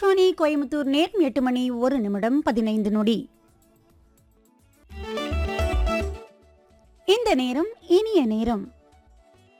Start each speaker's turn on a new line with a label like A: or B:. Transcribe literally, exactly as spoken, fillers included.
A: ஆகாஷ்வாணி கோயம்புத்தூர் நேரம் எட்டு மணி ஒரு நிமிடம் பதினைந்து நொடி. இந்த நேரம் இனிய நேரம்.